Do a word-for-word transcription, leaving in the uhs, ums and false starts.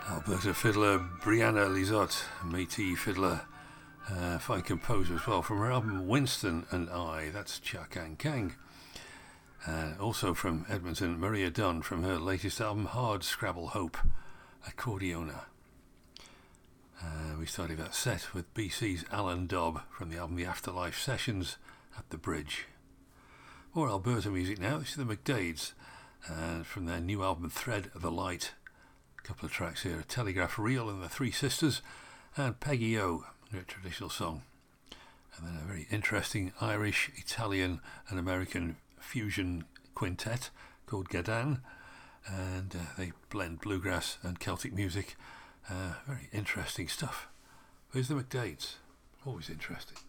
Alberta fiddler Brianna Lizotte, Métis fiddler, uh, fine composer as well, from her album Winston and I, that's Cha Kang Kang. Uh, also from Edmonton, Maria Dunn, from her latest album Hard Scrabble Hope, Accordiona. Uh, we started that set with B C's Alan Dobb from the album The Afterlife Sessions at the Bridge. More Alberta music now. This is the McDades, uh, from their new album Thread the Light. A couple of tracks here, Telegraph Reel and the Three Sisters, and Peggy O, a traditional song. And then a very interesting Irish, Italian and American fusion quintet called Gadan, and uh, they blend bluegrass and Celtic music. Uh, very interesting stuff. Where's the McDades? Always interesting.